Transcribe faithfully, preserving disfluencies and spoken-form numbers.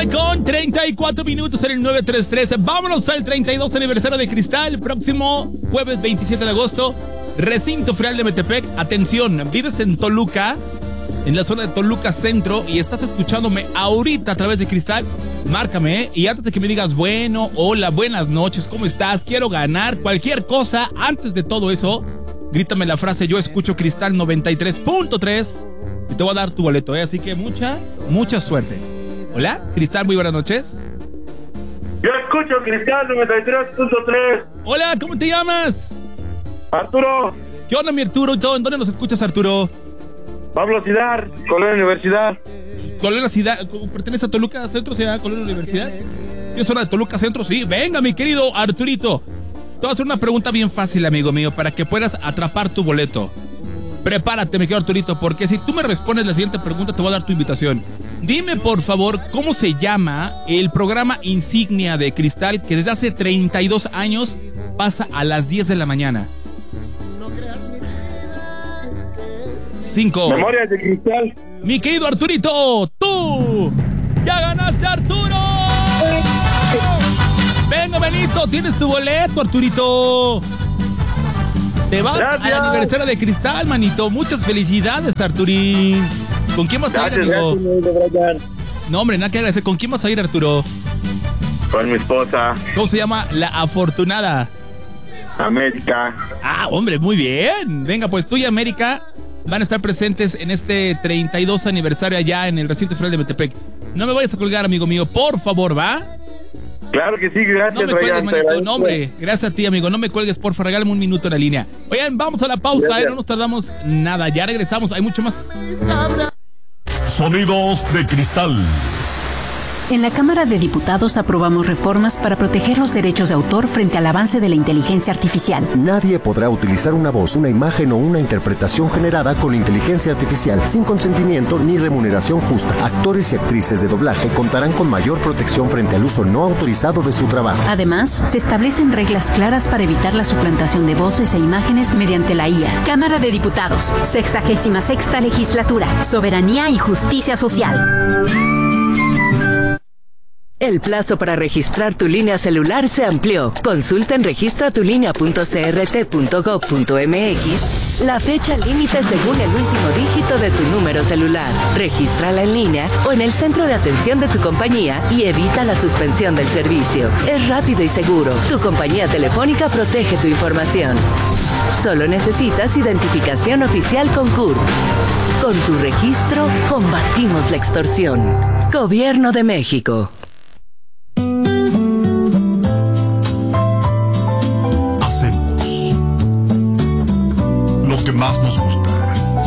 nueve con treinta y cuatro minutos en el nueve tres tres. Vámonos al treinta y dos aniversario de Cristal. Próximo jueves veintisiete de agosto. Recinto Ferial de Metepec. Atención, vives en Toluca, en la zona de Toluca Centro, y estás escuchándome ahorita a través de Cristal. Márcame, ¿eh? Y antes de que me digas, bueno, hola, buenas noches, ¿cómo estás? Quiero ganar, cualquier cosa. Antes de todo eso, grítame la frase, yo escucho Cristal noventa y tres punto tres y te voy a dar tu boleto, ¿eh? Así que mucha, mucha suerte. Hola, Cristal, muy buenas noches. Yo escucho Cristal noventa y tres punto tres. Hola, ¿cómo te llamas? Arturo. ¿Qué onda, mi Arturo? ¿En dónde nos escuchas, Arturo? Pablo Cidar, Colonia Universidad. Colonia Ciudad, ¿pertenece a Toluca Centro, ciudad Colonia Universidad? ¿Qué zona de Toluca Centro? Sí, venga, mi querido Arturito. Te voy a hacer una pregunta bien fácil, amigo mío, para que puedas atrapar tu boleto. Prepárate, mi querido Arturito, porque si tú me respondes la siguiente pregunta, te voy a dar tu invitación. Dime, por favor, ¿cómo se llama el programa insignia de Cristal que desde hace treinta y dos años pasa a las diez de la mañana? Cinco. Memorias de Cristal. Mi querido Arturito, tú ya ganaste, Arturo. Venga, Benito, tienes tu boleto, Arturito. Te vas Gracias. al aniversario de Cristal, manito. Muchas felicidades, Arturín. ¿Con quién vas a ir, amigo? Gracias, No, hombre, nada que agradecer. ¿Con quién vas a ir, Arturo? con mi esposa, ¿Cómo se llama? La afortunada. América. Ah, hombre, muy bien. Venga, pues tú y América van a estar presentes en este treinta y dos aniversario allá en el Recinto Ferial de Metepec. No me vayas a colgar, amigo mío, por favor, ¿va? Claro que sí, gracias. No me cuelgues, Ryan, manito. No, hombre, gracias a ti, amigo. No me cuelgues, porfa, regálame un minuto en la línea. Oigan, vamos a la pausa, ¿eh? No nos tardamos nada. Ya regresamos, hay mucho más. Sonidos de Cristal. En la Cámara de Diputados aprobamos reformas para proteger los derechos de autor frente al avance de la inteligencia artificial. Nadie podrá utilizar una voz, una imagen o una interpretación generada con inteligencia artificial sin consentimiento ni remuneración justa. Actores y actrices de doblaje contarán con mayor protección frente al uso no autorizado de su trabajo. Además, se establecen reglas claras para evitar la suplantación de voces e imágenes mediante la I A. Cámara de Diputados, sexagésima sexta legislatura, soberanía y justicia social. El plazo para registrar tu línea celular se amplió. Consulta en registra tu línea punto c r t punto gob punto m x la fecha límite según el último dígito de tu número celular. Regístrala en línea o en el centro de atención de tu compañía y evita la suspensión del servicio. Es rápido y seguro. Tu compañía telefónica protege tu información. Solo necesitas identificación oficial con C U R. Con tu registro, combatimos la extorsión. Gobierno de México. Hacemos lo que más nos gusta.